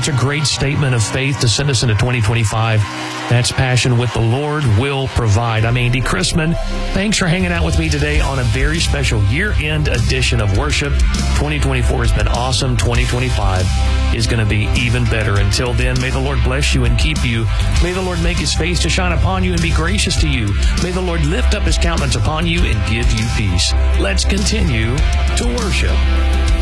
That's a great statement of faith to send us into 2025. That's Passion with the Lord Will Provide. I'm Andy Chrisman. Thanks for hanging out with me today on a very special year-end edition of worship. 2024 has been awesome. 2025 is going to be even better. Until then, may the Lord bless you and keep you. May the Lord make His face to shine upon you and be gracious to you. May the Lord lift up His countenance upon you and give you peace. Let's continue to worship.